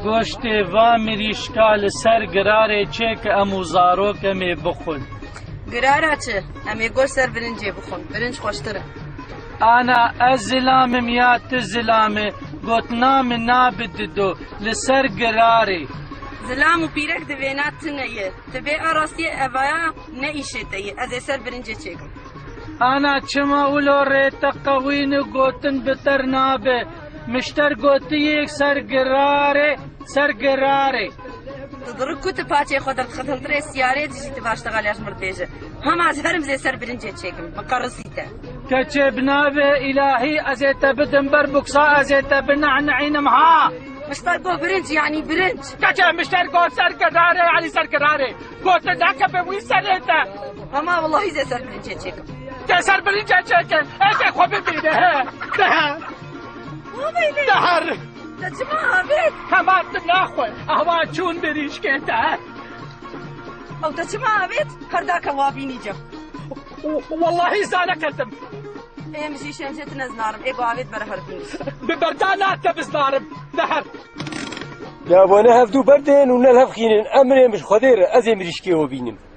گۆشتێ وا مریشکا لەسەر گرارێ چێ کە ئەم و زارۆکەمێ بخۆن. گرارە چ؟ ئەمێ گۆشت سەر برنجێ بخۆن، برنج خۆشترە. ئانا ئەس زلامم یا ت زلامێ گوتنا من نابددۆ لەسەر گرارێ. زلام و پیرەک دەوێنات تنەیە، دەبێ ئاڕاستیە ئەڤایە نەئیشێتەیە، ئەزێ سەر برنجێ چێکم. ئانا چما ولۆ ڕێتە قەوین و گوتن بتەر نابێ، مشتەر گوتیەک سەر گرارێ سەر گرارێ. دڕک کوتە پاچێ خۆ دەخەتەنترێ سیارێ دژیتە باشتەغالیاش مردێژە. هەماز هەرم زێ سەر برنجێ چێکم، بەقەڕسیتە. کەچێ بنابێ ئیلاهی ئەزێتە بدم بەر بوکسا ئەزێتە بنەعنەعینم ها. مشتەر گۆ برنج یعنی برنج. کەچێ مشتەر گۆ سەر گرارێ یعنی سەر گرارێ. گۆتە داکە بێ وی سەرێتە. هەما وەڵاهی زێ سەر برنجێ چێکم. تێ سەر برنجێ چێکن، ئێکێ خۆ ببینێ هێ. دەهەر. دەچما ئابێت. هەماتم ناخۆی، ئەوا چوون بریشکێتە. ئەو دەچما ئابێت، هەرداکە وابینیجە. واللهی زانەکەتم. ئێمژی شێنجێت نەزنارم، ئێ بۆ ئاوێت بەرە هەربینی. ببەردا ناتە بزنارم، دەهەر. جابۆنە هەفتوو بەردێن و نەل هەفخینن ئەمرێ مش خۆدێرە ئەزێ مریشکێوە بینم.